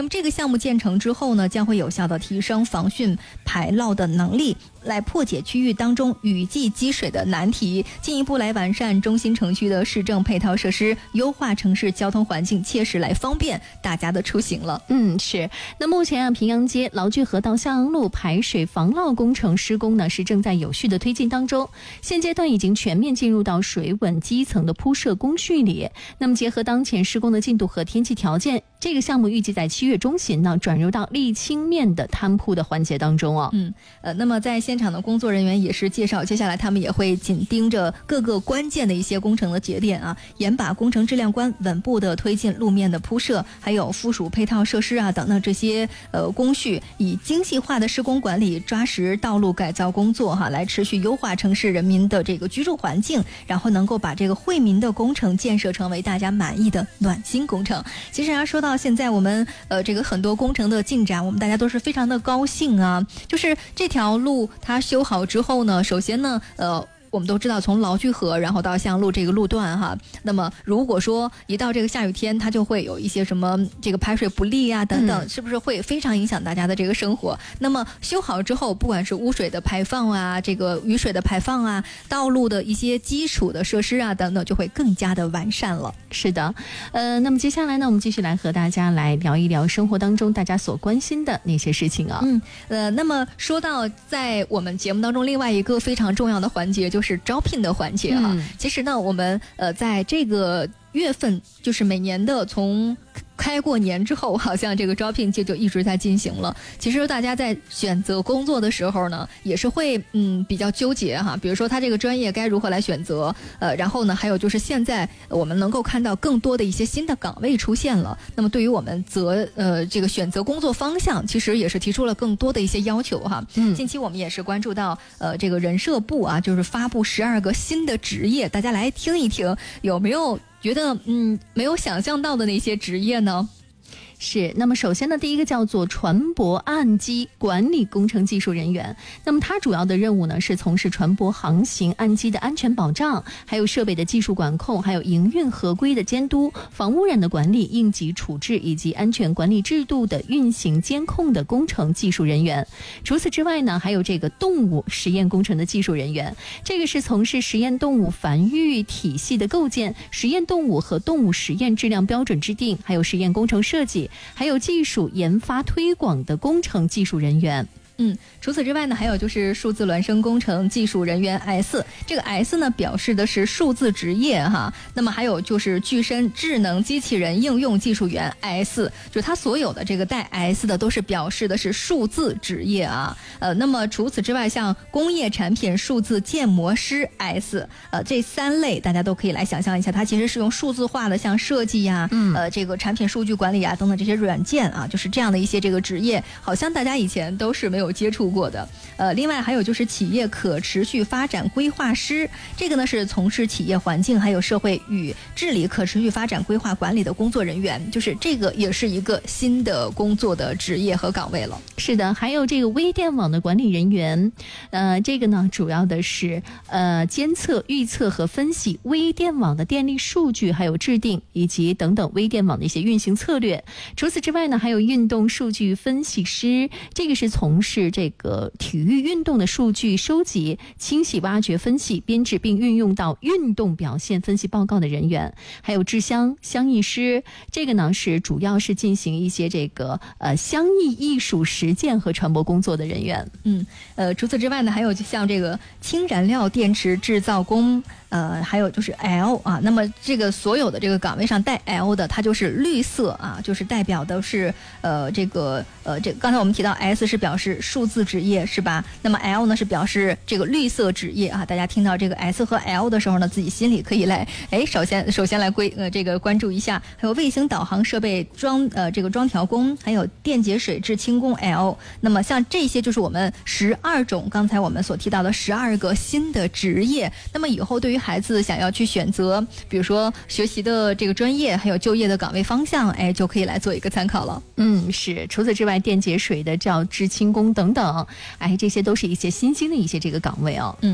那么这个项目建成之后呢，将会有效的提升防汛排涝的能力，来破解区域当中雨季积水的难题，进一步来完善中心城区的市政配套设施，优化城市交通环境，切实来方便大家的出行了。 是。那目前平阳街劳具河到襄阳路排水防涝工程施工呢是正在有序的推进当中，现阶段已经全面进入到水稳基层的铺设工序里。那么结合当前施工的进度和天气条件，这个项目预计在7月中旬呢转入到沥青面的摊铺的环节当中那么在现场的工作人员也是介绍，接下来他们也会紧盯着各个关键的一些工程的节点严把工程质量关，稳步的推进路面的铺设，还有附属配套设施等等这些工序，以精细化的施工管理，抓实道路改造工作来持续优化城市人民的这个居住环境，然后能够把这个惠民的工程建设成为大家满意的暖心工程。其实说到现在我们这个很多工程的进展，我们大家都是非常的高兴就是这条路它修好之后呢，首先呢我们都知道从劳具河然后到襄阳路这个路段那么如果说一到这个下雨天，它就会有一些什么这个排水不利等等，是不是会非常影响大家的这个生活？那么修好之后，不管是污水的排放这个雨水的排放道路的一些基础的设施等等，就会更加的完善了。 是的，那么接下来呢，我们继续来和大家来聊一聊生活当中大家所关心的那些事情那么说到在我们节目当中另外一个非常重要的环节，就是招聘的环节其实呢，我们在这个月份，就是每年的从开过年之后，好像这个招聘季就一直在进行了。其实大家在选择工作的时候呢，也是会比较纠结比如说他这个专业该如何来选择，然后呢，还有就是现在我们能够看到更多的一些新的岗位出现了。那么对于我们这个选择工作方向，其实也是提出了更多的一些要求近期我们也是关注到这个人社部就是发布12个新的职业，大家来听一听，有没有觉得没有想象到的那些职业呢？ 是，那么首先呢，第一个叫做船舶岸基管理工程技术人员。那么它主要的任务呢是从事船舶航行岸基的安全保障，还有设备的技术管控，还有营运合规的监督，防污染的管理、应急处置以及安全管理制度的运行监控的工程技术人员。除此之外呢，还有这个动物实验工程的技术人员，这个是从事实验动物繁育体系的构建、实验动物和动物实验质量标准制定，还有实验工程设计，还有技术研发推广的工程技术人员。 除此之外呢，还有就是数字孪生工程技术人员 S， 这个 S 呢表示的是数字职业那么还有就是具身智能机器人应用技术员 S， 就它所有的这个带 S 的都是表示的是数字职业那么除此之外，像工业产品数字建模师 S， 这3类大家都可以来想象一下，它其实是用数字化的，像设计这个产品数据管理等等这些软件就是这样的一些这个职业，好像大家以前都是没有接触过的。另外还有就是企业可持续发展规划师，这个呢是从事企业环境还有社会与治理可持续发展规划管理的工作人员，就是这个也是一个新的工作的职业和岗位了。 是的，还有这个微电网的管理人员，这个呢主要的是监测、预测和分析微电网的电力数据，还有制定以及等等微电网的一些运行策略。除此之外呢，还有运动数据分析师，这个是从事这个体育运动的数据收集、清洗、挖掘、分析、编制并运用到运动表现分析报告的人员。还有制香乡艺师，这个呢是主要是进行一些这个乡艺艺术实践和传播工作的人员。 除此之外呢，还有就像这个氢燃料电池制造工，还有就是 L 那么这个所有的这个岗位上带 L 的，它就是绿色就是代表的是这刚才我们提到 S 是表示数字职业是吧？那么 L 呢是表示这个绿色职业大家听到这个 S 和 L 的时候呢，自己心里可以来首先来关注一下，还有卫星导航设备装调工，还有电解水制氢工 L。那么像这些就是我们12种刚才我们所提到的12个新的职业。那么以后对于孩子想要去选择，比如说学习的这个专业，还有就业的岗位方向，就可以来做一个参考了。 是。除此之外，电解水的叫制氢工等等，这些都是一些新兴的一些这个岗位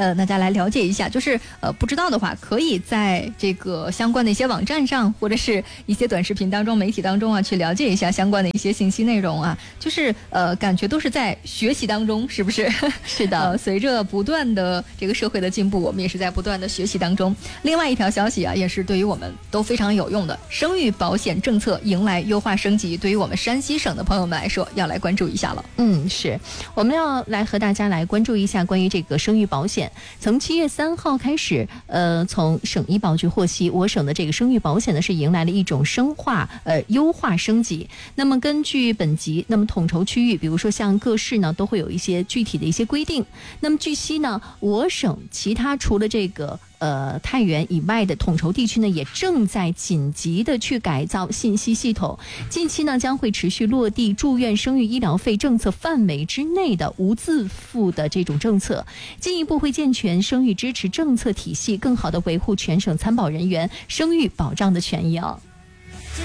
大家来了解一下。就是不知道的话，可以在这个相关的一些网站上，或者是一些短视频当中、媒体当中啊，去了解一下相关的一些信息内容啊。就是感觉都是在学习当中，是不是？ 是的， 随着不断的这个社会的进步，我们也是在不断的学习当中。另外一条消息啊，也是对于我们都非常有用的，生育保险政策迎来优化升级，对于我们山西省的朋友们来说，要来关注一下了。 是我们要来和大家来关注一下关于这个生育保险。从7月3号开始，从省医保局获悉，我省的这个生育保险呢是迎来了一种优化升级。那么根据本级，那么统筹区域，比如说像各市呢，都会有一些具体的一些规定。那么据悉呢，我省其他除了这个太原以外的统筹地区呢，也正在紧急的去改造信息系统。近期呢，将会持续落地住院生育医疗费政策范围之内的无自付的这种政策，进一步会健全生育支持政策体系，更好的维护全省参保人员生育保障的权益啊。